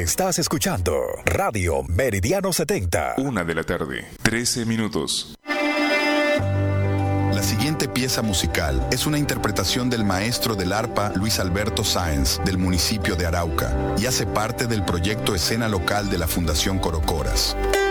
Estás escuchando Radio Meridiano 70. 1:13 p.m. La siguiente pieza musical es una interpretación del maestro del arpa Luis Alberto Sáenz del municipio de Arauca y hace parte del proyecto Escena Local de la Fundación Corocoras.